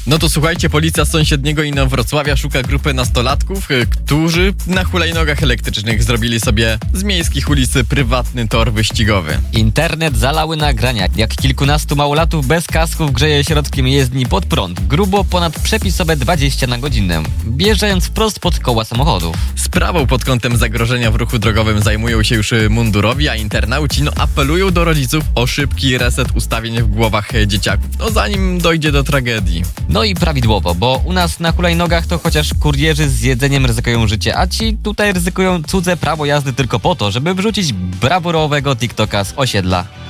No to słuchajcie, policja z sąsiedniego Inowrocławia szuka grupy nastolatków, którzy na hulajnogach elektrycznych zrobili sobie z miejskich ulic prywatny tor wyścigowy. Internet zalały nagrania, jak kilkunastu małolatów bez kasków grzeje środkiem jezdni pod prąd, grubo ponad przepisowe 20 na godzinę, wjeżdżając wprost pod koła samochodów. Sprawą pod kątem zagrożenia w ruchu drogowym zajmują się już mundurowi, a internauci apelują do rodziców o szybki reset ustawień w głowach dzieciaków, zanim dojdzie do tragedii. No i prawidłowo, bo u nas na hulajnogach to chociaż kurierzy z jedzeniem ryzykują życie, a ci tutaj ryzykują cudze prawo jazdy tylko po to, żeby wrzucić brawurowego TikToka z osiedla.